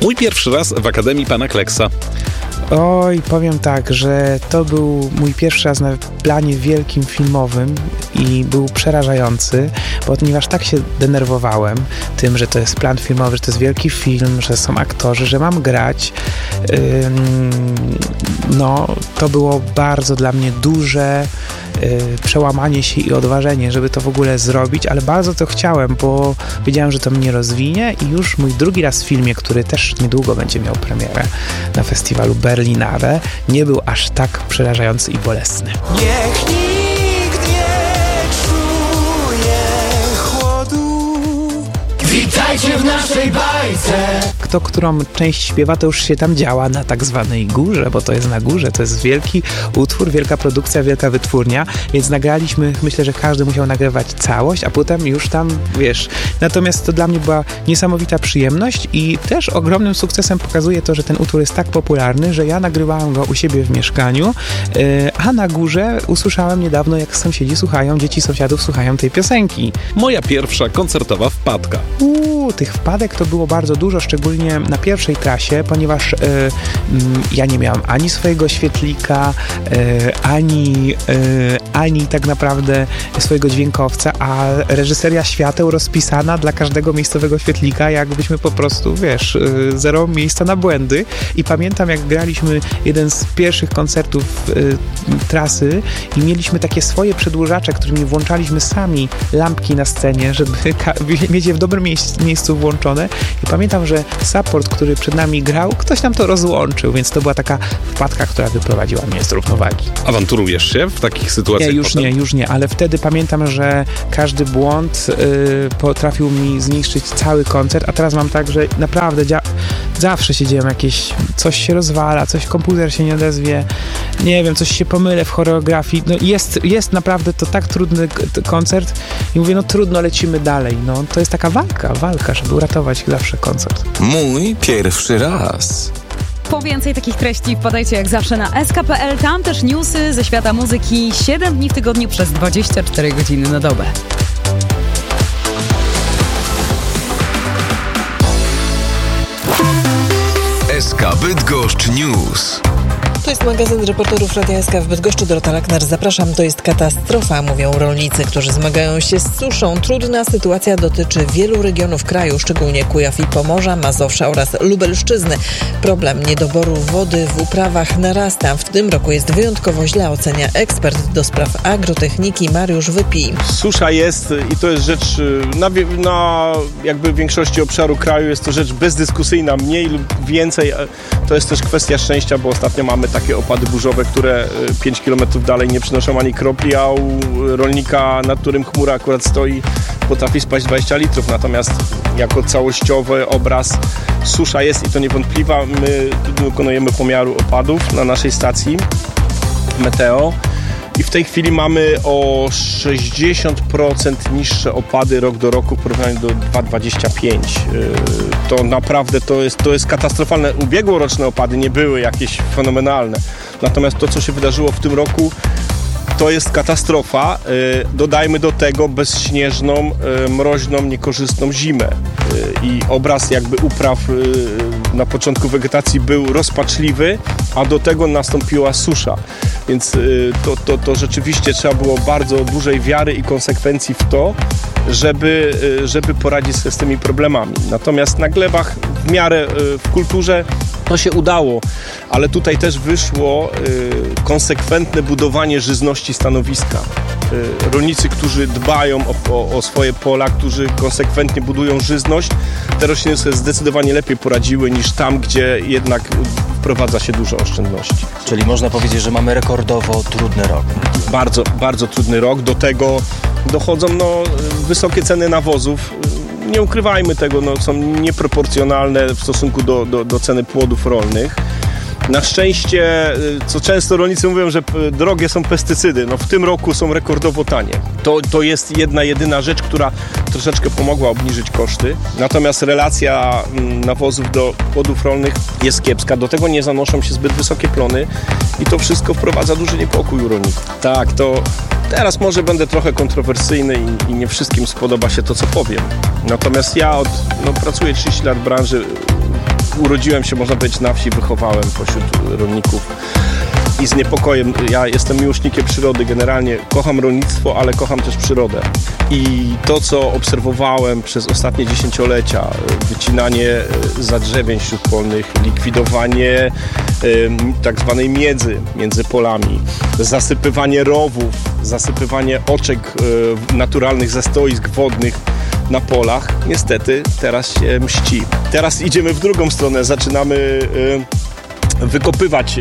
Mój pierwszy raz w Akademii Pana Kleksa. Oj, powiem tak, że to był mój pierwszy raz na planie wielkim filmowym i był przerażający, ponieważ tak się denerwowałem tym, że to jest plan filmowy, że to jest wielki film, że są aktorzy, że mam grać. To było bardzo dla mnie duże przełamanie się i odważenie, żeby to w ogóle zrobić, ale bardzo to chciałem, bo wiedziałem, że to mnie rozwinie i już mój drugi raz w filmie, który też niedługo będzie miał premierę na festiwalu Berlinale, nie był aż tak przerażający i bolesny. Niech nikt nie czuje chłodu. Witajcie w naszej bajce. Kto którą część śpiewa, to już się tam działa na tak zwanej górze, bo to jest na górze, to jest wielki utwór, wielka produkcja, wielka wytwórnia, więc nagraliśmy, myślę, że każdy musiał nagrywać całość, a potem już tam, wiesz. Natomiast to dla mnie była niesamowita przyjemność i też ogromnym sukcesem pokazuje to, że ten utwór jest tak popularny, że ja nagrywałem go u siebie w mieszkaniu, a na górze usłyszałem niedawno, jak sąsiedzi słuchają, dzieci sąsiadów słuchają tej piosenki. Moja pierwsza koncertowa wpadka. Tych wpadek to było bardzo dużo, szczególnie na pierwszej trasie, ponieważ ja nie miałam ani swojego świetlika, ani tak naprawdę swojego dźwiękowca, a reżyseria świateł rozpisana dla każdego miejscowego świetlika, jakbyśmy po prostu, wiesz, zero miejsca na błędy. I pamiętam, jak graliśmy jeden z pierwszych koncertów trasy i mieliśmy takie swoje przedłużacze, którymi włączaliśmy sami lampki na scenie, żeby mieć je w dobrym miejscu włączone. I pamiętam, że support, który przed nami grał, ktoś nam to rozłączył, więc to była taka wpadka, która wyprowadziła mnie z równowagi. Awanturujesz się w takich sytuacjach? Już nie, ale wtedy pamiętam, że każdy błąd potrafił mi zniszczyć cały koncert, a teraz mam tak, że naprawdę zawsze się dzieją jakieś, coś się rozwala, komputer się nie odezwie, nie wiem, coś się pomylę w choreografii, jest naprawdę to tak trudny koncert i mówię, trudno, lecimy dalej, to jest taka walka, żeby uratować zawsze koncert. Mój pierwszy raz. Po więcej takich treści wpadajcie jak zawsze na sk.pl, tam też newsy ze świata muzyki 7 dni w tygodniu przez 24 godziny na dobę. SK Bydgoszcz News. To jest magazyn reporterów Radia SK w Bydgoszczy. Dorota Lakner, zapraszam. To jest katastrofa, mówią rolnicy, którzy zmagają się z suszą. Trudna sytuacja dotyczy wielu regionów kraju, szczególnie Kujaw i Pomorza, Mazowsza oraz Lubelszczyzny. Problem niedoboru wody w uprawach narasta. W tym roku jest wyjątkowo źle, ocenia ekspert do spraw agrotechniki Mariusz Wypij. Susza jest i to jest rzecz na jakby większości obszaru kraju jest to rzecz bezdyskusyjna, mniej lub więcej. To jest też kwestia szczęścia, bo ostatnio mamy takie opady burzowe, które 5 km dalej nie przynoszą ani kropli, a u rolnika, nad którym chmura akurat stoi, potrafi spaść 20 litrów. Natomiast jako całościowy obraz susza jest i to niewątpliwa. My wykonujemy pomiaru opadów na naszej stacji Meteo i w tej chwili mamy o 60% niższe opady rok do roku w porównaniu do 2025. To naprawdę to jest katastrofalne. Ubiegłoroczne opady nie były jakieś fenomenalne. Natomiast to, co się wydarzyło w tym roku, to jest katastrofa. Dodajmy do tego bezśnieżną, mroźną, niekorzystną zimę. I obraz jakby upraw na początku wegetacji był rozpaczliwy, a do tego nastąpiła susza. Więc to rzeczywiście trzeba było bardzo dużej wiary i konsekwencji w to, żeby poradzić sobie z tymi problemami. Natomiast na glebach w miarę w kulturze to się udało, ale tutaj też wyszło konsekwentne budowanie żyzności stanowiska. Rolnicy, którzy dbają o swoje pola, którzy konsekwentnie budują żyzność, te rośliny sobie zdecydowanie lepiej poradziły niż tam, gdzie jednak wprowadza się dużo oszczędności. Czyli można powiedzieć, że mamy rekordowo trudny rok. Bardzo, bardzo trudny rok. Do tego dochodzą wysokie ceny nawozów. Nie ukrywajmy tego, są nieproporcjonalne w stosunku do ceny płodów rolnych. Na szczęście, co często rolnicy mówią, że drogie są pestycydy, w tym roku są rekordowo tanie. To jest jedyna rzecz, która troszeczkę pomogła obniżyć koszty. Natomiast relacja nawozów do płodów rolnych jest kiepska. Do tego nie zanoszą się zbyt wysokie plony i to wszystko wprowadza duży niepokój u rolników. Tak, to teraz może będę trochę kontrowersyjny i nie wszystkim spodoba się to, co powiem. Natomiast ja pracuję 30 lat w branży urodziłem się, można powiedzieć, na wsi, wychowałem pośród rolników i z niepokojem, ja jestem miłośnikiem przyrody, generalnie kocham rolnictwo, ale kocham też przyrodę. I to, co obserwowałem przez ostatnie dziesięciolecia, wycinanie zadrzewień śródpolnych, likwidowanie tak zwanej miedzy między polami, zasypywanie rowów, zasypywanie oczek naturalnych ze stoisk wodnych na polach, niestety teraz się mści. Teraz idziemy w drugą stronę, zaczynamy wykopywać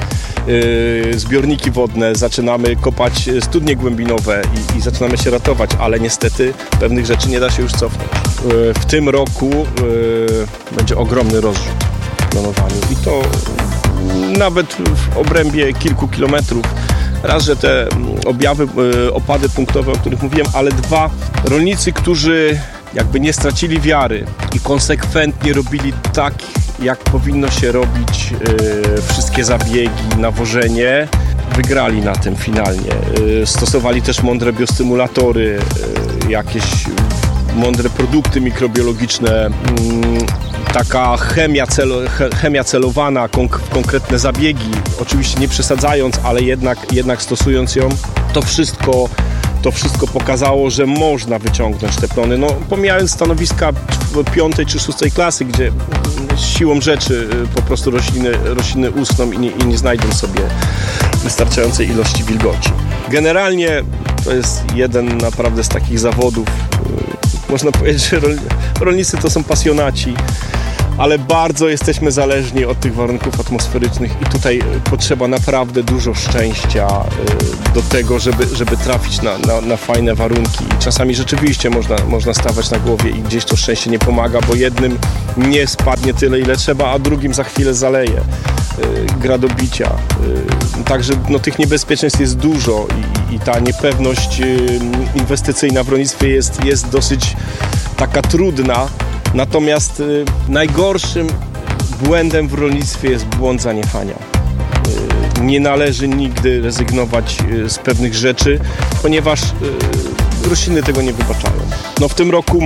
zbiorniki wodne, zaczynamy kopać studnie głębinowe i zaczynamy się ratować, ale niestety pewnych rzeczy nie da się już cofnąć. W tym roku będzie ogromny rozrzut planowany i to nawet w obrębie kilku kilometrów. Raz, że te opady punktowe, o których mówiłem, ale dwa, rolnicy, którzy jakby nie stracili wiary i konsekwentnie robili tak, jak powinno się robić wszystkie zabiegi, nawożenie, wygrali na tym finalnie. Stosowali też mądre biostymulatory, jakieś mądre produkty mikrobiologiczne, taka chemia celowana w konkretne zabiegi, oczywiście nie przesadzając, ale jednak stosując ją, to wszystko pokazało, że można wyciągnąć te plony. No, pomijając stanowiska 5. czy 6. klasy, gdzie siłą rzeczy po prostu rośliny usną i nie znajdą sobie wystarczającej ilości wilgoci. Generalnie to jest jeden naprawdę z takich zawodów, można powiedzieć, że rolnicy to są pasjonaci, ale bardzo jesteśmy zależni od tych warunków atmosferycznych i tutaj potrzeba naprawdę dużo szczęścia do tego, żeby trafić na fajne warunki. I czasami rzeczywiście można stawać na głowie i gdzieś to szczęście nie pomaga, bo jednym nie spadnie tyle, ile trzeba, a drugim za chwilę zaleje gra do bicia. Także tych niebezpieczeństw jest dużo i ta niepewność inwestycyjna w rolnictwie jest dosyć taka trudna. Natomiast najgorszym błędem w rolnictwie jest błąd zaniechania. Nie należy nigdy rezygnować z pewnych rzeczy, ponieważ rośliny tego nie wybaczają. W tym roku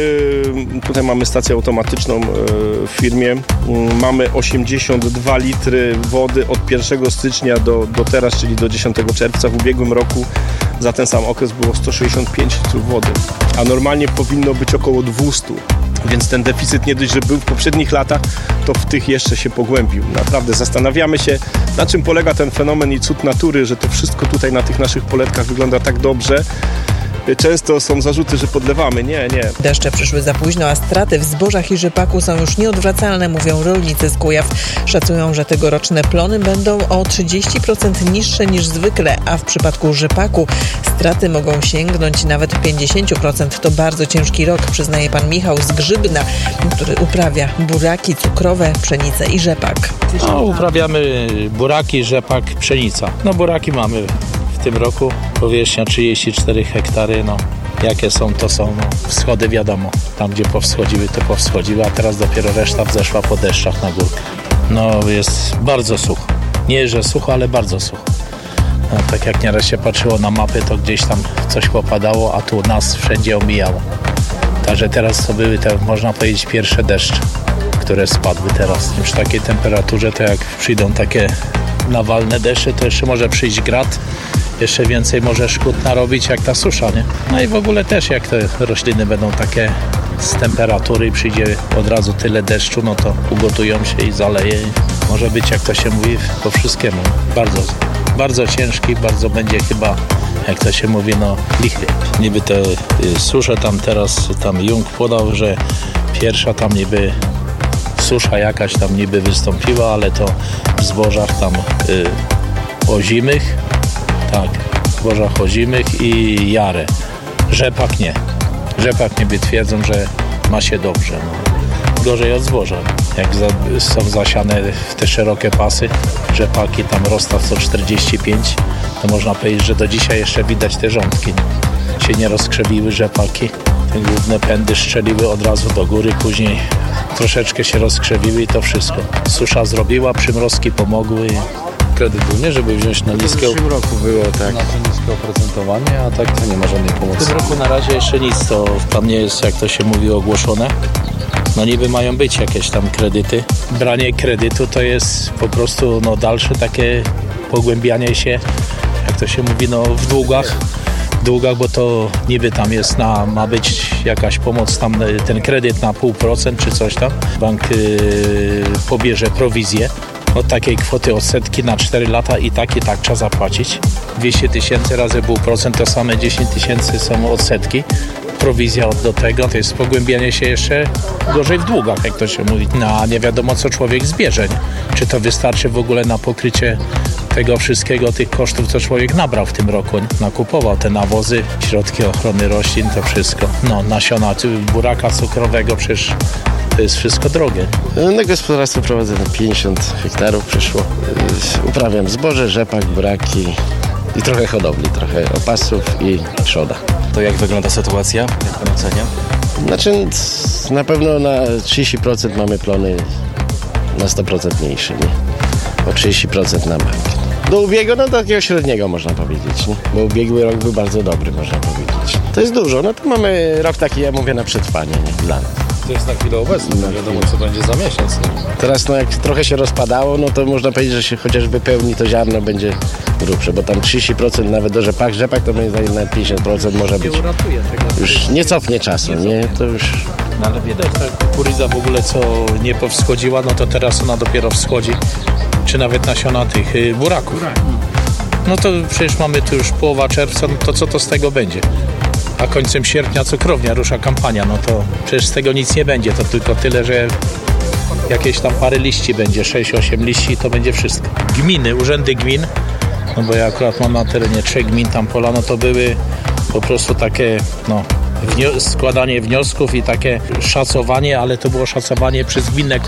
mamy stację automatyczną w firmie. Mamy 82 litry wody od 1 stycznia do teraz, czyli do 10 czerwca. W ubiegłym roku za ten sam okres było 165 litrów wody, a normalnie powinno być około 200. Więc ten deficyt nie dość, że był w poprzednich latach, to w tych jeszcze się pogłębił. Naprawdę zastanawiamy się, na czym polega ten fenomen i cud natury, że to wszystko tutaj na tych naszych poletkach wygląda tak dobrze. Często są zarzuty, że podlewamy. Nie. Deszcze przyszły za późno, a straty w zbożach i rzepaku są już nieodwracalne, mówią rolnicy z Kujaw. Szacują, że tegoroczne plony będą o 30% niższe niż zwykle, a w przypadku rzepaku straty mogą sięgnąć nawet 50%. To bardzo ciężki rok, przyznaje pan Michał z Grzybna, który uprawia buraki cukrowe, pszenicę i rzepak. Uprawiamy buraki, rzepak, pszenica. Buraki mamy w tym roku, powierzchnia 34 hektary, jakie są, to są, wschody wiadomo, tam gdzie powschodziły, to powschodziły, a teraz dopiero reszta wzeszła po deszczach na górkę. Jest bardzo sucho, nie że sucho, ale bardzo sucho. Tak jak nieraz się patrzyło na mapy, to gdzieś tam coś popadało, a tu nas wszędzie omijało. Także teraz to były te, można powiedzieć, pierwsze deszcze, które spadły teraz. Przy takiej temperaturze, to jak przyjdą takie nawalne deszcze, to jeszcze może przyjść grad, jeszcze więcej może szkód narobić jak ta susza, nie? I w ogóle też jak te rośliny będą takie z temperatury i przyjdzie od razu tyle deszczu, to ugotują się i zaleje. Może być, jak to się mówi, po wszystkiemu. Bardzo, bardzo ciężki, bardzo będzie chyba, jak to się mówi, lichy. Niby te susze teraz Jung podał, że pierwsza tam niby susza jakaś tam niby wystąpiła, ale to w zbożach tam ozimych, tak, w zbożach ozimych i jarę. Rzepak nie. Rzepak niby twierdzą, że ma się dobrze. Gorzej od zboża. Jak są zasiane w te szerokie pasy, rzepaki tam rosną 145, to można powiedzieć, że do dzisiaj jeszcze widać te rządki. Się nie rozkrzewiły rzepaki. Te główne pędy strzeliły od razu do góry, później troszeczkę się rozkrzewiły i to wszystko. Susza zrobiła, przymrozki pomogły. Kredyt był, nie? Żeby wziąć na niskie... W tym roku było tak. Na to niskie oprocentowanie, a tak to nie ma żadnej pomocy. W tym roku na razie jeszcze nic, to tam nie jest, jak to się mówi, ogłoszone. No niby mają być jakieś tam kredyty. Branie kredytu to jest po prostu dalsze takie pogłębianie się, jak to się mówi, w długach, bo to niby tam jest ma być jakaś pomoc, tam ten kredyt na 0,5% czy coś tam. Bank pobierze prowizję od takiej kwoty odsetki na 4 lata i tak trzeba zapłacić. 200 000 razy 0,5% to same 10 000 są odsetki. Prowizja do tego to jest pogłębianie się jeszcze gorzej w długach, jak to się mówi. A nie wiadomo, co człowiek zbierze. Czy to wystarczy w ogóle na pokrycie tego wszystkiego, tych kosztów, co człowiek nabrał w tym roku. Nakupował te nawozy, środki ochrony roślin, to wszystko. Nasiona buraka cukrowego, przecież to jest wszystko drogie. Na gospodarstwo prowadzę 50 hektarów przyszło. Uprawiam zboże, rzepak, buraki i trochę hodowli, trochę opasów i trzoda. To jak wygląda sytuacja? Jak pan ocenia? Znaczy na pewno na 30% mamy plony na 100% mniejsze, nie? O 30% na bank. Do ubiegłego, takiego średniego można powiedzieć, nie? Bo ubiegły rok był bardzo dobry, można powiedzieć. To jest dużo, to mamy rok taki, ja mówię, na przetrwanie, nie? Dla nas. To jest na chwilę obecną, nie wiadomo co będzie za miesiąc. Teraz jak trochę się rozpadało, to można powiedzieć, że się chociaż wypełni to ziarno, będzie grubsze, bo tam 30% nawet do rzepak to moim zdaniem nawet 50% może być. Już nie cofnie czasu, nie? To już... Ale widać, ta kukurydza w ogóle co nie powschodziła, to teraz ona dopiero wschodzi. Czy nawet nasiona tych buraków. To przecież mamy tu już połowa czerwca, to co to z tego będzie? A końcem sierpnia cukrownia rusza kampania, to przecież z tego nic nie będzie, to tylko tyle, że jakieś tam parę liści będzie, 6-8 liści, to będzie wszystko. Gminy, urzędy gmin, bo ja akurat mam na terenie 3 gmin tam pola, to były po prostu takie, składanie wniosków i takie szacowanie, ale to było szacowanie przez gminne